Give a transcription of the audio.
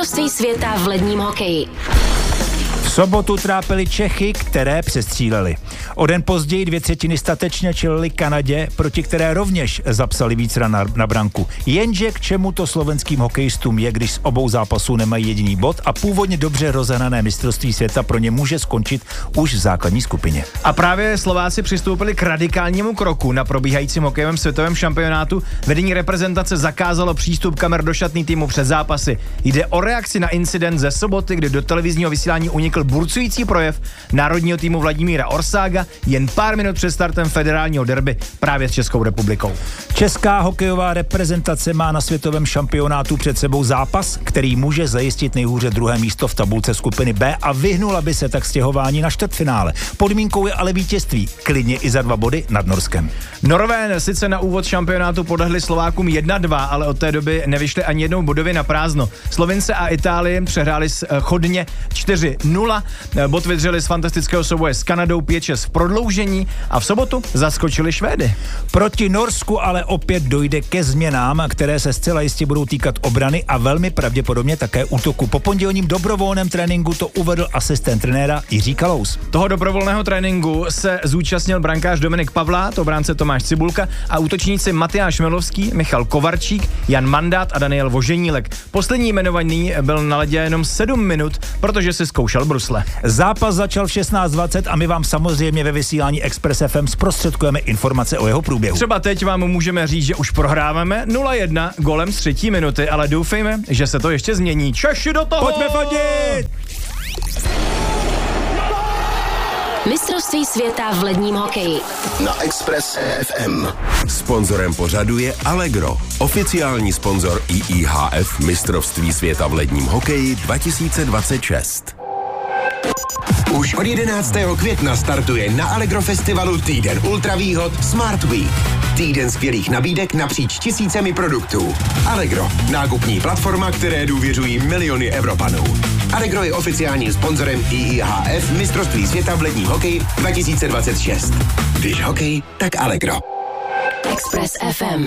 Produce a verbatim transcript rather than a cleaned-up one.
mistrovství světa v ledním hokeji. V sobotu trápili Čechy, které přestříleli. O den později dvě třetiny statečně čelili Kanadě, proti které rovněž zapsali víc ran na, na branku. Jenže k čemu to slovenským hokejistům je, když z obou zápasů nemají jediný bod a původně dobře rozehnané mistrovství světa pro ně může skončit už v základní skupině. A právě Slováci přistoupili k radikálnímu kroku. Na probíhajícím hokejovém světovém šampionátu vedení reprezentace zakázalo přístup kamer do šatný týmu před zápasy. Jde o reakci na incident ze soboty, kdy do televizního vysílání unikl burcující projev národního týmu Vladimíra Orsága jen pár minut před startem federálního derby právě s Českou republikou. Česká hokejová reprezentace má na světovém šampionátu před sebou zápas, který může zajistit nejhůře druhé místo v tabulce skupiny B a vyhnula by se tak stěhování na čtvrtfinále. Podmínkou je ale vítězství, klidně i za dva body nad Norskem. Norové sice na úvod šampionátu podlehli Slovákům jedna dva, ale od té doby nevyšli ani jednou bodově na prázdno. Slovince a Itálie přehráli chodně čtyři nula, bod vydřeli z fantastického souboje s Kanadou pět šest v prodloužení a v sobotu zaskočili Švédy. Proti Norsku ale opět dojde ke změnám, které se zcela jistě budou týkat obrany a velmi pravděpodobně také útoku. Po pondělním dobrovolném tréninku to uvedl asistent trenéra Jiří Kalous. Toho dobrovolného tréninku se zúčastnil brankář Dominik Pavlát, obránce Tomáš Cibulka a útočníci Matyáš Milovský, Michal Kovarčík, Jan Mandát a Daniel Voženílek. Poslední jmenovaný byl na ledě jenom sedm minut, protože si zkoušel brusle. Zápas začal v šestnáct dvacet a my vám samozřejmě ve vysílání Express F M zprostředkujeme informace o jeho průběhu. Třeba teď vám můžeme říct, že už prohráváme nula jedna golem z třetí minuty, ale doufejme, že se to ještě změní. Češi do toho! Pojďme fandit! Mistrovství světa v ledním hokeji. Na Express F M. Sponzorem pořadu je Allegro, oficiální sponzor I I H F Mistrovství světa v ledním hokeji dva tisíce dvacet šest. Už od jedenáctého května startuje na Allegro festivalu týden ultravýhod Smart Week. Týden skvělých nabídek napříč tisícemi produktů. Allegro, nákupní platforma, které důvěřují miliony Evropanů. Allegro je oficiálním sponzorem I I H F Mistrovství světa v ledním hokeji dva tisíce dvacet šest. Když hokej, tak Allegro. Express F M.